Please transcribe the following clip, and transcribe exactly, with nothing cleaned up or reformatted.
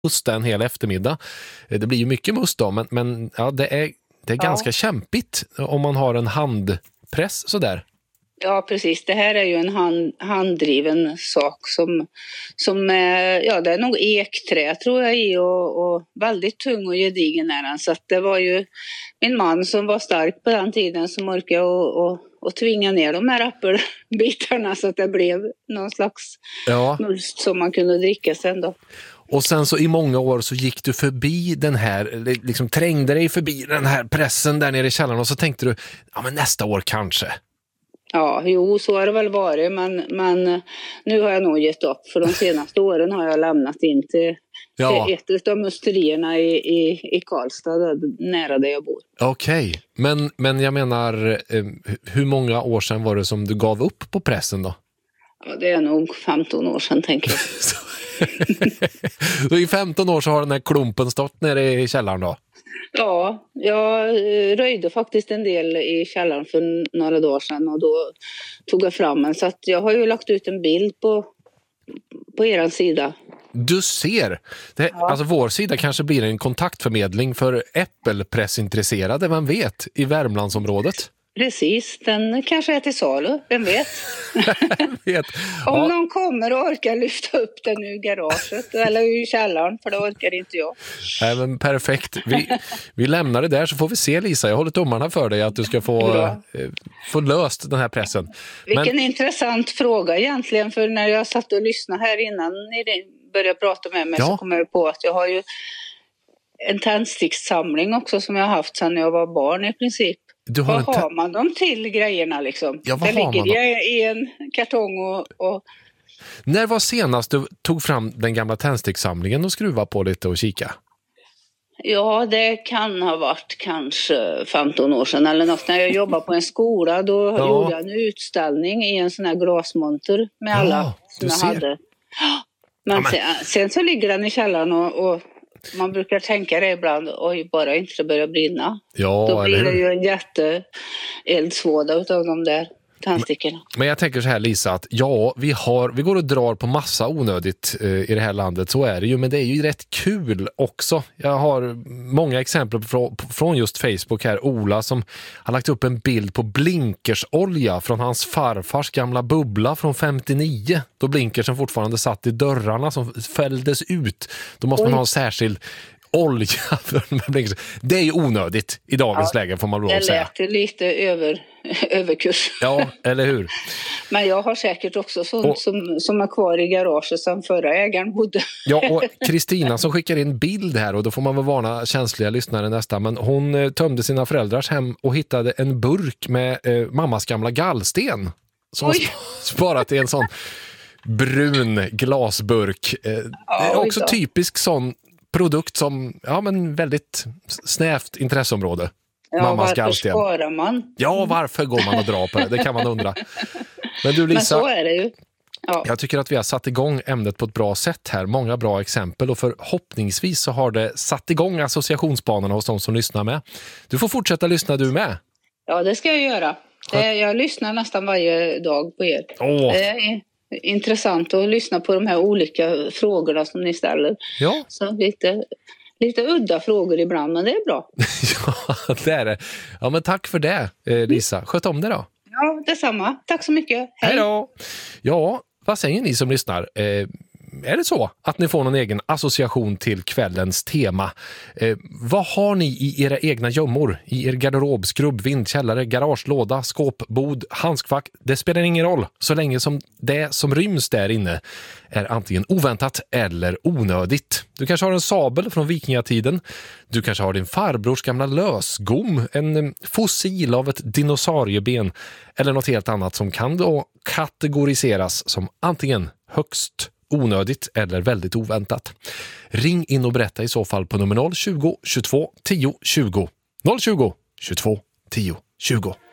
musta en hel eftermiddag. Det blir ju mycket must då, men, men ja, det är, det är ja. ganska kämpigt om man har en handpress sådär. Ja, precis. Det här är ju en hand, handdriven sak som, som är, ja, det är nog ekträ tror jag i och, och väldigt tung och gedigen är den. Så att det var ju min man som var stark på den tiden som orkade och, och, och tvinga ner de här äppelbitarna så att det blev någon slags ja. must som man kunde dricka sen då. Och sen så i många år så gick du förbi den här, liksom trängde dig förbi den här pressen där nere i källaren och så tänkte du, ja men nästa år kanske. Ja, jo, så har det väl varit, men, men nu har jag nog gett upp. För de senaste åren har jag lämnat in till, ja. till ett av musterierna i, i, i Karlstad, där, nära där jag bor. Okej, okay. men, men jag menar, hur många år sedan var det som du gav upp på pressen då? Ja, det är nog femton år sedan, tänker jag. Så i femton år så har den här klumpen stått nere i källaren då? Ja, jag röjde faktiskt en del i källaren för några dagar sedan och då tog jag fram en. Så att jag har ju lagt ut en bild på, på er sida. Du ser, det, ja. alltså vår sida kanske blir en kontaktförmedling för äppelpressintresserade, vem vet, i Värmlandsområdet. Precis, den kanske är till salu, vem vet? vet. Om ja. någon kommer och orkar lyfta upp den ur garaget eller ur källaren, för det orkar inte jag. Nej, men perfekt. Vi, vi lämnar det där så får vi se, Lisa. Jag håller tummarna för dig att du ska få, eh, få löst den här pressen. Vilken men... intressant fråga egentligen, för när jag satt och lyssnade här innan ni började prata med mig ja. så kom jag på att jag har ju en tändstickssamling också som jag har haft sedan jag var barn i princip. Du har Vad t- har man dem till grejerna liksom? Ja, vad det har ligger man det i en kartong och, och... När var senast du tog fram den gamla tändstickssamlingen och skruva på lite och kika? Ja, det kan ha varit kanske femton år sedan eller något. När jag jobbade på en skola då ja. gjorde jag en utställning i en sån här glasmonter med alla ja, som jag ser. hade. Men, ja, men... Sen, sen så ligger den i källaren och... och man brukar tänka det ibland, oj, bara inte det börjar brinna. Ja, då blir det ju en jätteeldsvåda utav de där tändstickorna. Men, men jag tänker så här, Lisa, att ja, vi, har, vi går och drar på massa onödigt eh, i det här landet, så är det ju, men det är ju rätt kul också. Jag har många exempel från, från just Facebook här. Ola som har lagt upp en bild på blinkersolja från hans farfars gamla bubbla från femtionio. Då blinkersen fortfarande satt i dörrarna som fälldes ut. Då måste Oj. man ha en särskild olja för de här blinkersen. Det är ju onödigt i dagens ja, läge, får man lov att säga. Det lät lite över, överkurs. Ja, eller hur? Men jag har säkert också sånt och, som, som är kvar i garaget sedan förra ägaren bodde. Ja, och Kristina som skickar in bild här, och då får man väl varna känsliga lyssnare nästa, men hon eh, tömde sina föräldrars hem och hittade en burk med eh, mammas gamla gallsten som har sparat i en sån brun glasburk. Eh, ja, det är också så. Typisk sån produkt som, ja men väldigt snävt intresseområde. Ja, mammas varför gallsten. Sparar man? Ja, varför går man och drar på det? Det kan man undra. Men du, Lisa, men så är det ju. Ja. Jag tycker att vi har satt igång ämnet på ett bra sätt här. Många bra exempel, och förhoppningsvis så har det satt igång associationsbanorna hos de som lyssnar med. Du får fortsätta lyssna du med. Ja, det ska jag göra. Det, jag lyssnar nästan varje dag på er. Åh. Det är intressant att lyssna på de här olika frågorna som ni ställer. Ja. Så lite, lite udda frågor ibland, men det är bra. Ja, det är det. Ja, men tack för det, Lisa. Sköt om det då. Ja, detsamma. Tack så mycket. Hej. Hej då. Ja, vad säger ni som lyssnar? Eh, är det så att ni får någon egen association till kvällens tema? Eh, vad har ni i era egna gömmor? I er garderob, skrubb, vindkällare, garagelåda, skåpbod, handskfack? Det spelar ingen roll så länge som det som ryms där inne är antingen oväntat eller onödigt. Du kanske har en sabel från vikingatiden. Du kanske har din farbrors gamla lösgom, en fossil av ett dinosaurieben eller något helt annat som kan då kategoriseras som antingen högst onödigt eller väldigt oväntat. Ring in och berätta i så fall på nummer noll tjugo, tjugotvå, tio, tjugo. noll tjugo, tjugotvå, tio, tjugo.